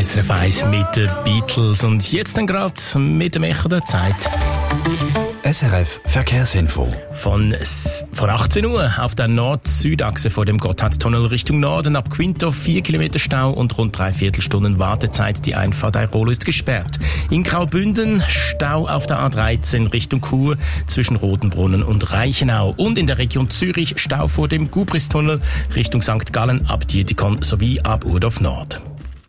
SRF 1 mit den Beatles. Und jetzt dann gerade mit dem Echo der Zeit. SRF Verkehrsinfo. Von 18 Uhr auf der Nord-Süd-Achse vor dem Gotthardtunnel Richtung Norden ab Quinto 4 Kilometer Stau und rund 3/4 Stunden Wartezeit. Die Einfahrt Airolo ist gesperrt. In Graubünden Stau auf der A13 Richtung Chur zwischen Rotenbrunnen und Reichenau. Und in der Region Zürich Stau vor dem Gubristunnel Richtung St. Gallen ab Dietikon sowie ab Urdorf Nord.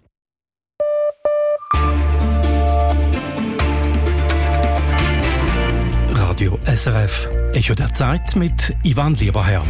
Radio SRF Echo der Zeit mit Ivan Lieberherr.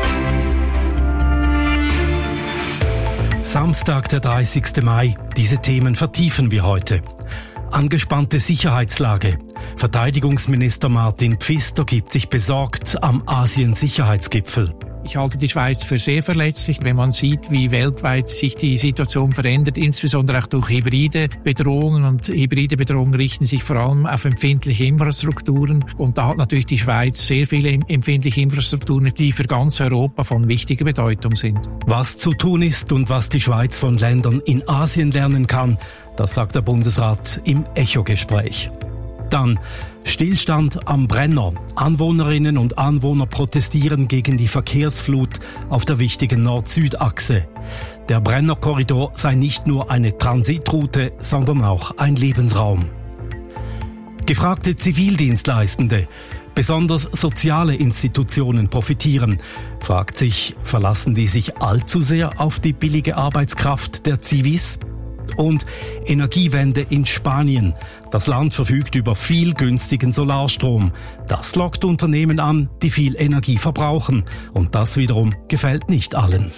Samstag, der 30. Mai. Diese Themen vertiefen wir heute. Angespannte Sicherheitslage. Verteidigungsminister Martin Pfister gibt sich besorgt am Asien-Sicherheitsgipfel. Ich halte die Schweiz für sehr verletzlich, wenn man sieht, wie weltweit sich die Situation verändert, insbesondere auch durch hybride Bedrohungen. Und hybride Bedrohungen richten sich vor allem auf empfindliche Infrastrukturen. Und da hat natürlich die Schweiz sehr viele empfindliche Infrastrukturen, die für ganz Europa von wichtiger Bedeutung sind. Was zu tun ist und was die Schweiz von Ländern in Asien lernen kann, das sagt der Bundesrat im Echo-Gespräch. Dann Stillstand am Brenner. Anwohnerinnen und Anwohner protestieren gegen die Verkehrsflut auf der wichtigen Nord-Süd-Achse. Der Brennerkorridor sei nicht nur eine Transitroute, sondern auch ein Lebensraum. Gefragte Zivildienstleistende. Besonders soziale Institutionen profitieren. Fragt sich, verlassen die sich allzu sehr auf die billige Arbeitskraft der Zivis? Und Energiewende in Spanien. Das Land verfügt über viel günstigen Solarstrom. Das lockt Unternehmen an, die viel Energie verbrauchen. Und das wiederum gefällt nicht allen.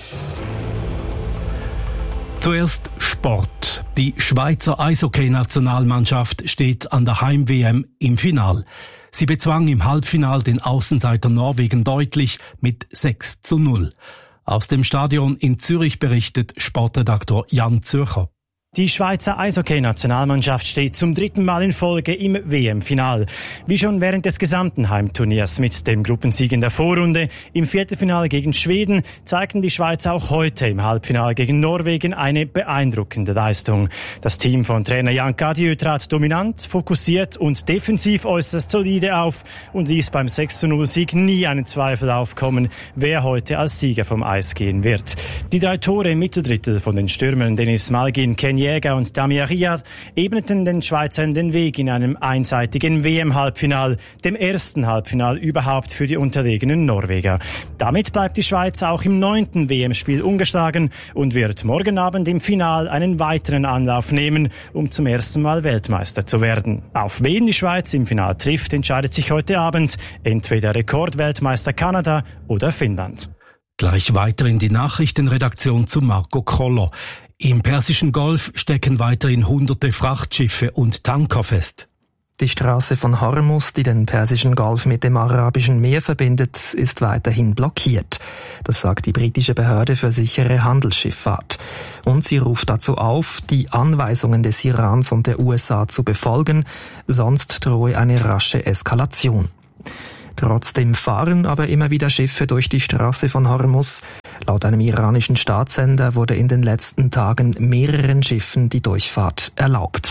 Zuerst Sport. Die Schweizer Eishockey-Nationalmannschaft steht an der Heim-WM im Final. Sie bezwang im Halbfinal den Außenseiter Norwegen deutlich mit 6:0. Aus dem Stadion in Zürich berichtet Sportredaktor Jan Zürcher. Die Schweizer Eishockey-Nationalmannschaft steht zum 3. Mal in Folge im WM-Final. Wie schon während des gesamten Heimturniers mit dem Gruppensieg in der Vorrunde im Viertelfinale gegen Schweden zeigten die Schweizer auch heute im Halbfinale gegen Norwegen eine beeindruckende Leistung. Das Team von Trainer Jan Cadieux trat dominant, fokussiert und defensiv äußerst solide auf und ließ beim 6:0-Sieg nie einen Zweifel aufkommen, wer heute als Sieger vom Eis gehen wird. Die 3 Tore im Mitteldrittel von den Stürmern Dennis Malgin, Ken Jäger und Damir Riyad ebneten den Schweizern den Weg in einem einseitigen WM-Halbfinal, dem ersten Halbfinal überhaupt für die unterlegenen Norweger. Damit bleibt die Schweiz auch im 9. WM-Spiel ungeschlagen und wird morgen Abend im Final einen weiteren Anlauf nehmen, um zum ersten Mal Weltmeister zu werden. Auf wen die Schweiz im Final trifft, entscheidet sich heute Abend entweder Rekordweltmeister Kanada oder Finnland. Gleich weiter in die Nachrichtenredaktion zu Marco Koller. Im Persischen Golf stecken weiterhin hunderte Frachtschiffe und Tanker fest. Die Straße von Hormuz, die den Persischen Golf mit dem Arabischen Meer verbindet, ist weiterhin blockiert. Das sagt die britische Behörde für sichere Handelsschifffahrt. Und sie ruft dazu auf, die Anweisungen des Irans und der USA zu befolgen, sonst drohe eine rasche Eskalation. Trotzdem fahren aber immer wieder Schiffe durch die Straße von Hormuz. Laut einem iranischen Staatssender wurde in den letzten Tagen mehreren Schiffen die Durchfahrt erlaubt.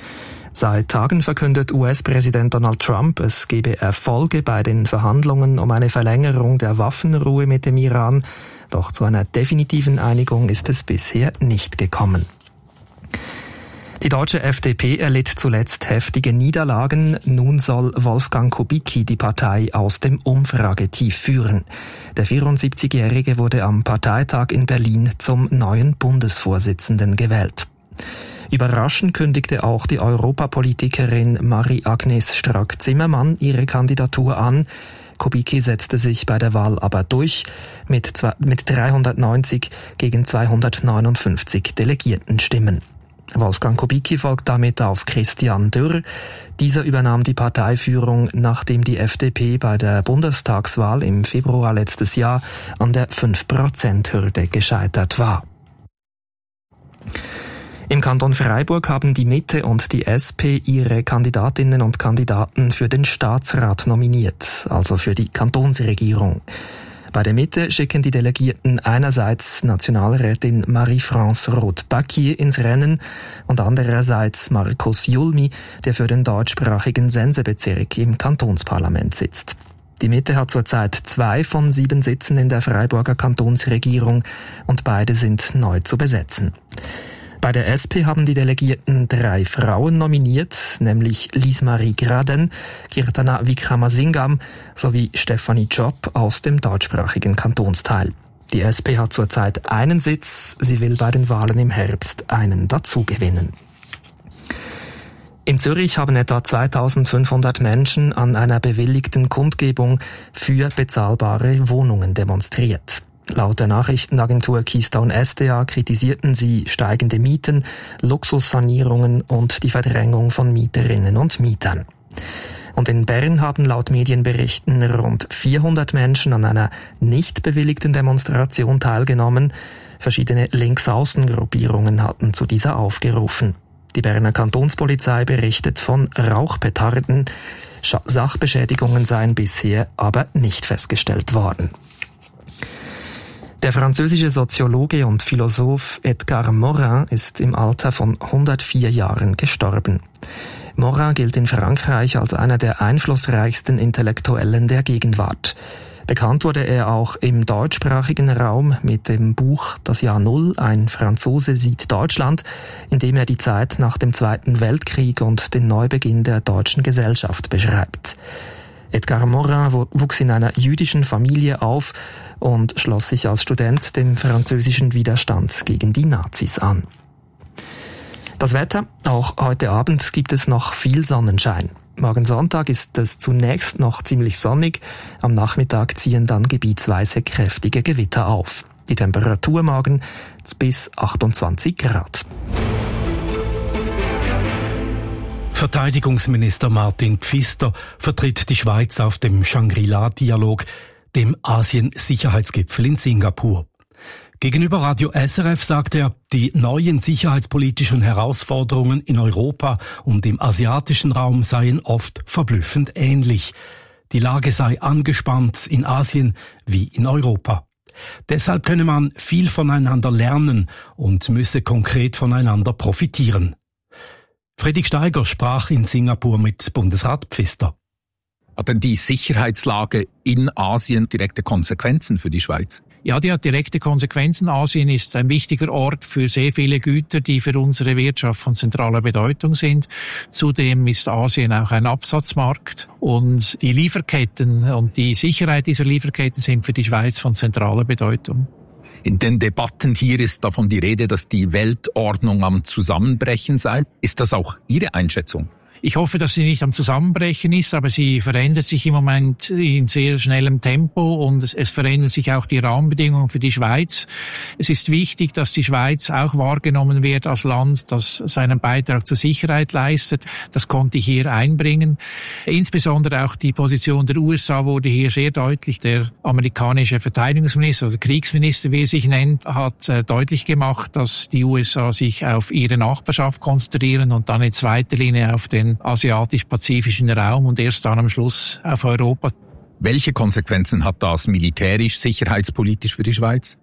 Seit Tagen verkündet US-Präsident Donald Trump, es gebe Erfolge bei den Verhandlungen um eine Verlängerung der Waffenruhe mit dem Iran. Doch zu einer definitiven Einigung ist es bisher nicht gekommen. Die deutsche FDP erlitt zuletzt heftige Niederlagen. Nun soll Wolfgang Kubicki die Partei aus dem Umfragetief führen. Der 74-Jährige wurde am Parteitag in Berlin zum neuen Bundesvorsitzenden gewählt. Überraschend kündigte auch die Europapolitikerin Marie-Agnes Strack-Zimmermann ihre Kandidatur an. Kubicki setzte sich bei der Wahl aber durch mit 390 gegen 259 Delegiertenstimmen. Wolfgang Kubicki folgt damit auf Christian Dürr. Dieser übernahm die Parteiführung, nachdem die FDP bei der Bundestagswahl im Februar letztes Jahr an der 5%-Hürde gescheitert war. Im Kanton Freiburg haben die Mitte und die SP ihre Kandidatinnen und Kandidaten für den Staatsrat nominiert, also für die Kantonsregierung. Bei der Mitte schicken die Delegierten einerseits Nationalrätin Marie-France Roth-Baquier ins Rennen und andererseits Markus Julmi, der für den deutschsprachigen Sensebezirk im Kantonsparlament sitzt. Die Mitte hat zurzeit 2 von 7 Sitzen in der Freiburger Kantonsregierung und beide sind neu zu besetzen. Bei der SP haben die Delegierten 3 Frauen nominiert, nämlich Lise-Marie Graden, Kirtana Wickramasingam sowie Stefanie Job aus dem deutschsprachigen Kantonsteil. Die SP hat zurzeit einen Sitz, sie will bei den Wahlen im Herbst einen dazugewinnen. In Zürich haben etwa 2500 Menschen an einer bewilligten Kundgebung für bezahlbare Wohnungen demonstriert. Laut der Nachrichtenagentur Keystone SDA kritisierten sie steigende Mieten, Luxussanierungen und die Verdrängung von Mieterinnen und Mietern. Und in Bern haben laut Medienberichten rund 400 Menschen an einer nicht bewilligten Demonstration teilgenommen. Verschiedene Linksaußengruppierungen hatten zu dieser aufgerufen. Die Berner Kantonspolizei berichtet von Rauchpetarden. Sachbeschädigungen seien bisher aber nicht festgestellt worden. Der französische Soziologe und Philosoph Edgar Morin ist im Alter von 104 Jahren gestorben. Morin gilt in Frankreich als einer der einflussreichsten Intellektuellen der Gegenwart. Bekannt wurde er auch im deutschsprachigen Raum mit dem Buch Das Jahr Null, ein Franzose sieht Deutschland, in dem er die Zeit nach dem Zweiten Weltkrieg und den Neubeginn der deutschen Gesellschaft beschreibt. Edgar Morin wuchs in einer jüdischen Familie auf und schloss sich als Student dem französischen Widerstand gegen die Nazis an. Das Wetter, auch heute Abend gibt es noch viel Sonnenschein. Morgen Sonntag ist es zunächst noch ziemlich sonnig, am Nachmittag ziehen dann gebietsweise kräftige Gewitter auf. Die Temperatur morgen bis 28 Grad. Verteidigungsminister Martin Pfister vertritt die Schweiz auf dem Shangri-La-Dialog, dem Asien-Sicherheitsgipfel in Singapur. Gegenüber Radio SRF sagt er, die neuen sicherheitspolitischen Herausforderungen in Europa und im asiatischen Raum seien oft verblüffend ähnlich. Die Lage sei angespannt in Asien wie in Europa. Deshalb könne man viel voneinander lernen und müsse konkret voneinander profitieren. Fredrik Steiger sprach in Singapur mit Bundesrat Pfister. Hat denn die Sicherheitslage in Asien direkte Konsequenzen für die Schweiz? Ja, die hat direkte Konsequenzen. Asien ist ein wichtiger Ort für sehr viele Güter, die für unsere Wirtschaft von zentraler Bedeutung sind. Zudem ist Asien auch ein Absatzmarkt und die Lieferketten und die Sicherheit dieser Lieferketten sind für die Schweiz von zentraler Bedeutung. In den Debatten hier ist davon die Rede, dass die Weltordnung am Zusammenbrechen sei. Ist das auch Ihre Einschätzung? Ich hoffe, dass sie nicht am Zusammenbrechen ist, aber sie verändert sich im Moment in sehr schnellem Tempo und es verändern sich auch die Rahmenbedingungen für die Schweiz. Es ist wichtig, dass die Schweiz auch wahrgenommen wird als Land, das seinen Beitrag zur Sicherheit leistet. Das konnte ich hier einbringen. Insbesondere auch die Position der USA wurde hier sehr deutlich. Der amerikanische Verteidigungsminister oder Kriegsminister, wie er sich nennt, hat deutlich gemacht, dass die USA sich auf ihre Nachbarschaft konzentrieren und dann in zweiter Linie auf den asiatisch-pazifischen Raum und erst dann am Schluss auf Europa. Welche Konsequenzen hat das militärisch, sicherheitspolitisch für die Schweiz?